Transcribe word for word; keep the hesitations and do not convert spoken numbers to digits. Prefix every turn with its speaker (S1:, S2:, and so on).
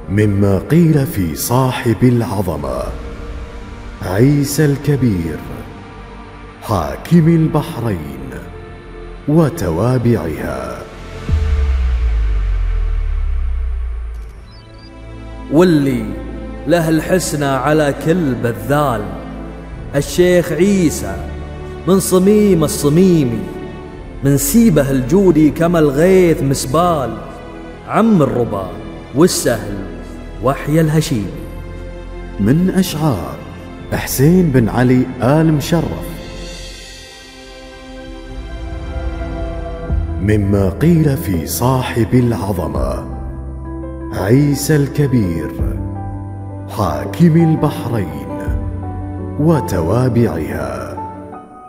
S1: مما قيل في صاحب العظمة عيسى الكبير حاكم البحرين وتوابعها.
S2: واللي له الحسنى على كل بذال، الشيخ عيسى من صميم الصميمي، من سيبه الجودي كما الغيث مسبال، عم الربا والسهل وحي الهشيمي.
S1: من أشعار حسين بن علي آل مشرف. مما قيل في صاحب العظمة عيسى الكبير حاكم البحرين وتوابعها.